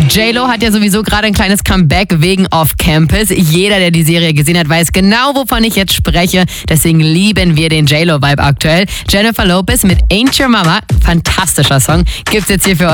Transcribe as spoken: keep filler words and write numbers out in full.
J-Lo hat ja sowieso gerade ein kleines Comeback wegen Off Campus. Jeder, der die Serie gesehen hat, weiß genau, wovon ich jetzt spreche. Deswegen lieben wir den J-Lo-Vibe aktuell. Jennifer Lopez mit Ain't Your Mama, fantastischer Song, gibt's jetzt hier für euch.